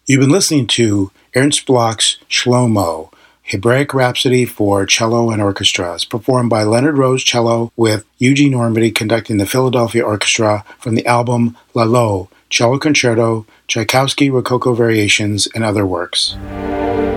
You've been listening to Ernst Bloch's Shlomo, Hebraic Rhapsody for Cello and Orchestra, performed by Leonard Rose Cello with Eugene Normandy conducting the Philadelphia Orchestra from the album Lalo, Cello Concerto, Tchaikovsky Rococo Variations, and Other Works.